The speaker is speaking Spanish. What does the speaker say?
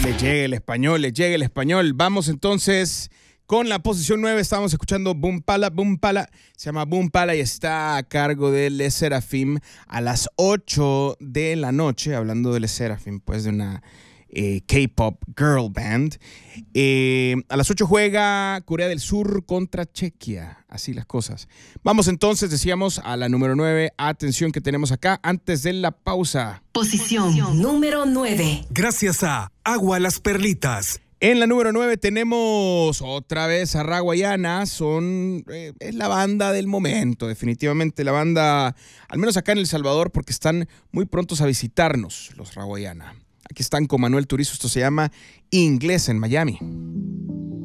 Le llega el español, le llega el español. Vamos entonces con la posición 9. Estamos escuchando Boom Pala. Boom Pala se llama Boom Pala y está a cargo de Les Seraphim a las 8 de la noche. Hablando de Les Seraphim, pues de una K-pop girl band. A las 8 juega Corea del Sur contra Chequia. Así las cosas. Vamos entonces, decíamos, a la número 9. Atención que tenemos acá antes de la pausa. Posición número 9. Gracias a Agua Las Perlitas. En la número 9 tenemos otra vez a Rawayana. Es la banda del momento, definitivamente la banda, al menos acá en El Salvador, porque están muy prontos a visitarnos los Rawayana. Aquí están con Manuel Turizo, esto se llama Inglés en Miami.